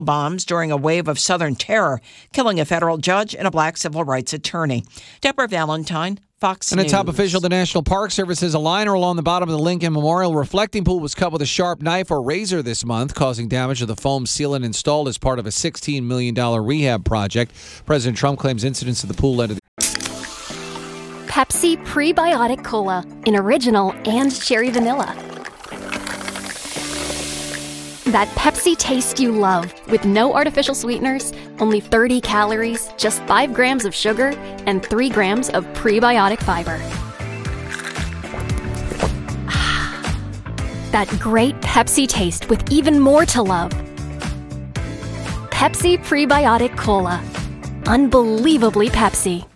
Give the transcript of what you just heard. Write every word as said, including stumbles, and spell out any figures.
bombs during a wave of Southern terror, killing a federal judge and a black civil rights attorney. Deborah Valentine, Fox And News. a top official of the National Park Service says a liner along the bottom of the Lincoln Memorial reflecting pool was cut with a sharp knife or razor this month, causing damage to the foam sealant installed as part of a sixteen million dollars rehab project. President Trump claims incidents at the pool led to the Pepsi Prebiotic Cola in original and cherry vanilla. That Pepsi taste you love, with no artificial sweeteners, only thirty calories, just five grams of sugar, and three grams of prebiotic fiber. That great Pepsi taste with even more to love. Pepsi Prebiotic Cola. Unbelievably Pepsi.